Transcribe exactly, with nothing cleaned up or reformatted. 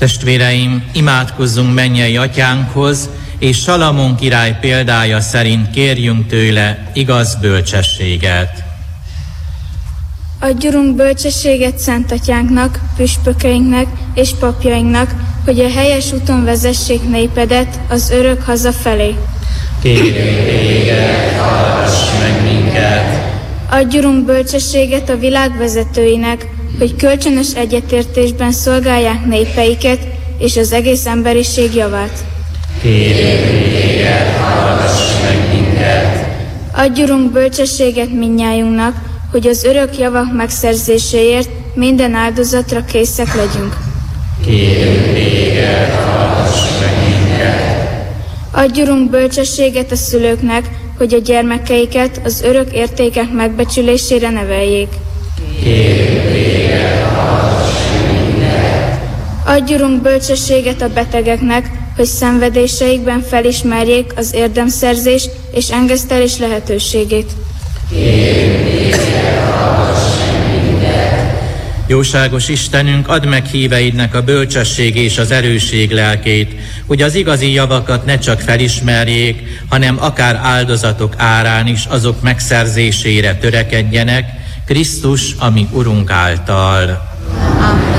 Testvéreim, imádkozzunk mennyei atyánkhoz, és Salamon király példája szerint kérjünk tőle igaz bölcsességet. Adjunk bölcsességet Szent Atyánknak, püspökeinknek és papjainknak, hogy a helyes úton vezessék népedet az örök haza felé. Kérjünk téged, hallgass meg minket! Adjunk bölcsességet a világ vezetőinek, hogy kölcsönös egyetértésben szolgálják népeiket és az egész emberiség javát. Kérjünk téged, hallgass meg minket! Adjunk bölcsességet mindnyájunknak, hogy az örök javak megszerzéséért minden áldozatra készek legyünk. Kérjünk téged, hallgass meg minket! Adjunk bölcsességet a szülőknek, hogy a gyermekeiket az örök értékek megbecsülésére neveljék. Kérjünk téged, hallgass meg minket! Adjunk bölcsességet a betegeknek, hogy szenvedéseikben felismerjék az érdemszerzés és engesztelés lehetőségét. Kérjünk téged, hallgass meg minket! Jóságos Istenünk, add meg híveidnek a bölcsesség és az erőség lelkét, hogy az igazi javakat ne csak felismerjék, hanem akár áldozatok árán is azok megszerzésére törekedjenek, Krisztus, ami Urunk által. Amen.